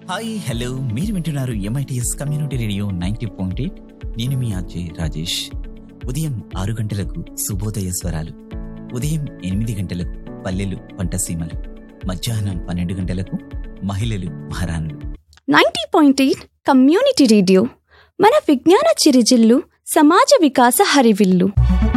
Hi hello, మీరు వింటున్నారు MITS community radio 90.8. నేను మీ ఆర్జే రాజేష్. ఉదయం 6 గంటలకు శుభోదయ స్వరాలు, ఉదయం 8 గంటలకు పల్లెలు పంటసీమలు, మధ్యాహ్నం 12 గంటలకు మహిళలు మహారాణులు. 90.8 కమ్యూనిటీ రేడియో మన విజ్ఞాన చిరుజిల్లు, సమాజ వికాస హరివిల్లు.